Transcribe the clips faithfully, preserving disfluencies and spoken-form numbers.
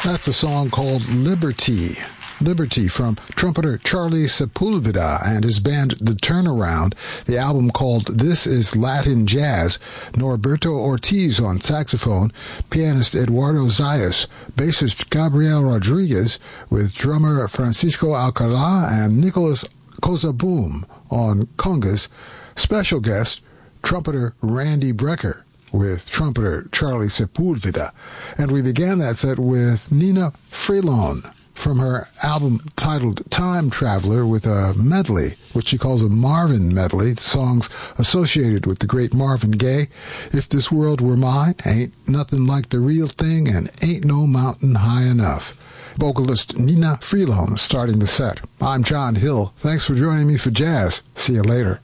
That's a song called Liberty. Liberty from trumpeter Charlie Sepulveda and his band The Turnaround. The album called This Is Latin Jazz. Norberto Ortiz on saxophone, pianist Eduardo Zayas, bassist Gabriel Rodriguez, with drummer Francisco Alcalá and Nicolas Kozaboom on congas. Special guest, trumpeter Randy Brecker, with trumpeter Charlie Sepulveda. And we began that set with Nina Freelon from her album titled Time Traveler, with a medley, which she calls a Marvin medley, songs associated with the great Marvin Gaye. If This World Were Mine, Ain't Nothing Like the Real Thing, and Ain't No Mountain High Enough. Vocalist Nina Freelon starting the set. I'm John Hill. Thanks for joining me for Jazz. See you later.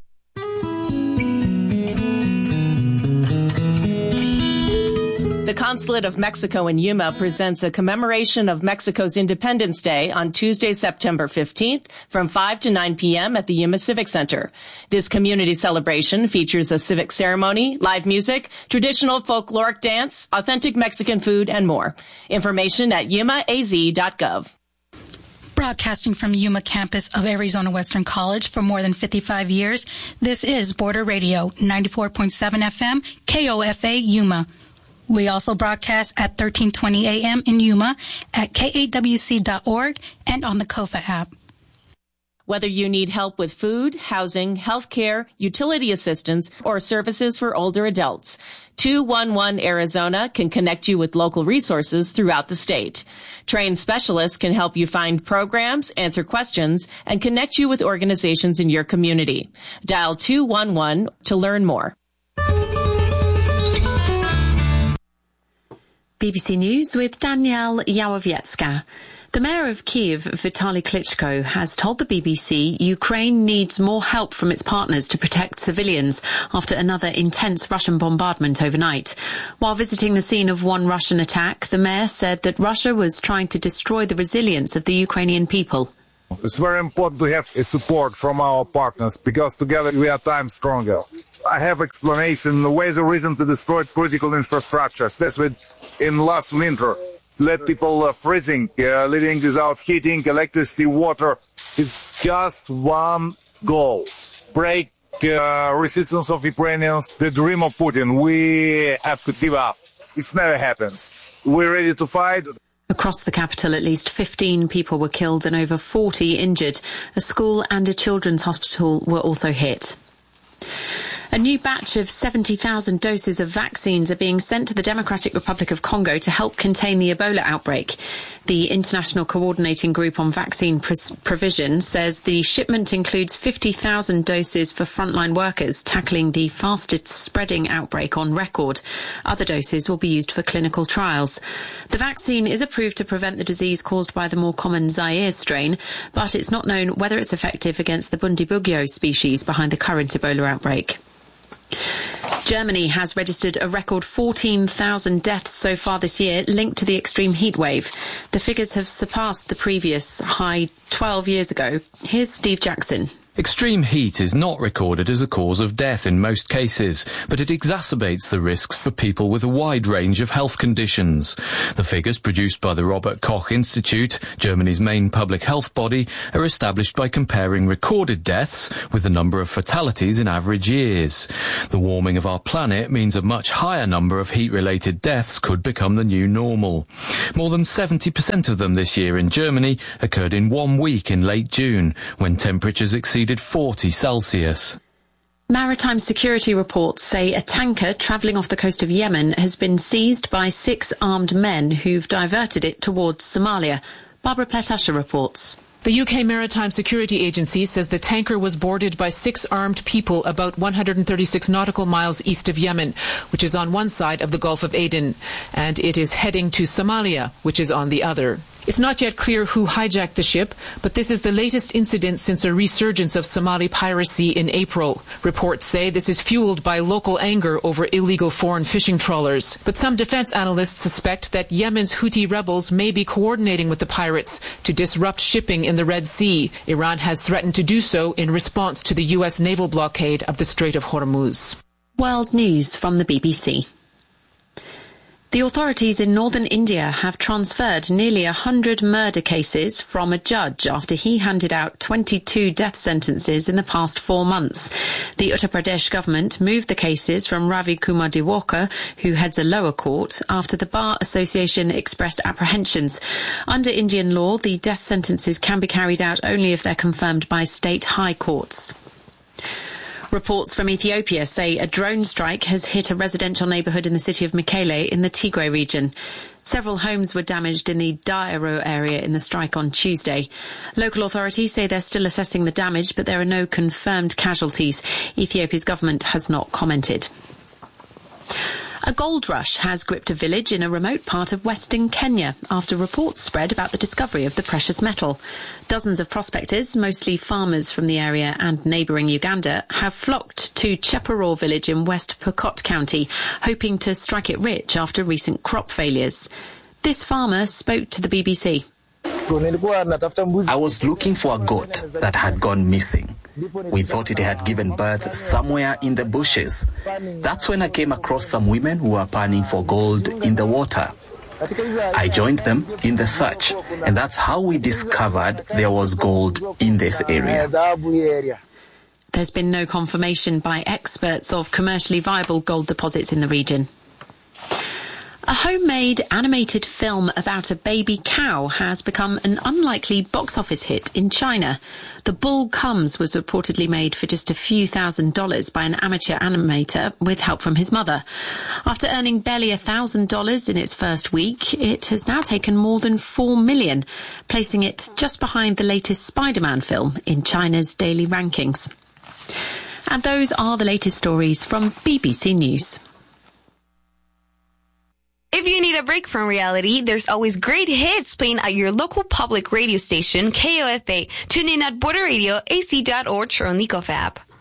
The Consulate of Mexico in Yuma presents a commemoration of Mexico's Independence Day on Tuesday, September fifteenth from five to nine p.m. at the Yuma Civic Center. This community celebration features a civic ceremony, live music, traditional folkloric dance, authentic Mexican food, and more. Information at yuma a z dot gov. Broadcasting from Yuma campus of Arizona Western College for more than fifty-five years, this is Border Radio, ninety-four point seven F M, K O F A Yuma. We also broadcast at thirteen twenty A M in Yuma, at K A W C dot org, and on the Kofa app. Whether you need help with food, housing, health care, utility assistance, or services for older adults, two one one Arizona can connect you with local resources throughout the state. Trained specialists can help you find programs, answer questions, and connect you with organizations in your community. Dial two one one to learn more. B B C News with Danielle Yałowiecka. The mayor of Kyiv, Vitaly Klitschko, has told the B B C Ukraine needs more help from its partners to protect civilians after another intense Russian bombardment overnight. While visiting the scene of one Russian attack, the mayor said that Russia was trying to destroy the resilience of the Ukrainian people. It's very important to have a support from our partners, because together we are times stronger. I have explanation, ways or reason to destroy critical infrastructures. That's what in last winter, let people uh, freezing, uh, living without heating, electricity, water. It's just one goal. Break uh, resistance of Ukrainians, the dream of Putin. We have to give up. It never happens. We're ready to fight. Across the capital, at least fifteen people were killed and over forty injured. A school and a children's hospital were also hit. A new batch of seventy thousand doses of vaccines are being sent to the Democratic Republic of Congo to help contain the Ebola outbreak. The International Coordinating Group on Vaccine Provision says the shipment includes fifty thousand doses for frontline workers tackling the fastest spreading outbreak on record. Other doses will be used for clinical trials. The vaccine is approved to prevent the disease caused by the more common Zaire strain, but it's not known whether it's effective against the Bundibugyo species behind the current Ebola outbreak. Germany has registered a record fourteen thousand deaths so far this year linked to the extreme heat wave. The figures have surpassed the previous high twelve years ago. Here's Steve Jackson. Extreme heat is not recorded as a cause of death in most cases, but it exacerbates the risks for people with a wide range of health conditions. The figures produced by the Robert Koch Institute, Germany's main public health body, are established by comparing recorded deaths with the number of fatalities in average years. The warming of our planet means a much higher number of heat-related deaths could become the new normal. More than seventy percent of them this year in Germany occurred in one week in late June, when temperatures exceeded forty Celsius. Maritime security reports say a tanker travelling off the coast of Yemen has been seized by six armed men who've diverted it towards Somalia. Barbara Pletasha reports. The U K Maritime Security Agency says the tanker was boarded by six armed people about one hundred thirty-six nautical miles east of Yemen, which is on one side of the Gulf of Aden, and it is heading to Somalia, which is on the other. It's not yet clear who hijacked the ship, but this is the latest incident since a resurgence of Somali piracy in April. Reports say this is fueled by local anger over illegal foreign fishing trawlers. But some defense analysts suspect that Yemen's Houthi rebels may be coordinating with the pirates to disrupt shipping in the Red Sea. Iran has threatened to do so in response to the U S naval blockade of the Strait of Hormuz. World News from the B B C. The authorities in northern India have transferred nearly one hundred murder cases from a judge after he handed out twenty-two death sentences in the past four months. The Uttar Pradesh government moved the cases from Ravi Kumar Diwakar, who heads a lower court, after the Bar Association expressed apprehensions. Under Indian law, the death sentences can be carried out only if they're confirmed by state high courts. Reports from Ethiopia say a drone strike has hit a residential neighbourhood in the city of Mekele in the Tigray region. Several homes were damaged in the Dairo area in the strike on Tuesday. Local authorities say they're still assessing the damage, but there are no confirmed casualties. Ethiopia's government has not commented. A gold rush has gripped a village in a remote part of western Kenya after reports spread about the discovery of the precious metal. Dozens of prospectors, mostly farmers from the area and neighbouring Uganda, have flocked to Cheparaw village in West Pokot County, hoping to strike it rich after recent crop failures. This farmer spoke to the B B C. I was looking for a goat that had gone missing. We thought it had given birth somewhere in the bushes. That's when I came across some women who were panning for gold in the water. I joined them in the search, and that's how we discovered there was gold in this area. There's been no confirmation by experts of commercially viable gold deposits in the region. A homemade animated film about a baby cow has become an unlikely box office hit in China. The Bull Comes was reportedly made for just a few thousand dollars by an amateur animator with help from his mother. After earning barely a thousand dollars in its first week, it has now taken more than four million, placing it just behind the latest Spider-Man film in China's daily rankings. And those are the latest stories from B B C News. If you need a break from reality, there's always great hits playing at your local public radio station, K O F A. Tune in at border radio a c dot org or on the Gov app.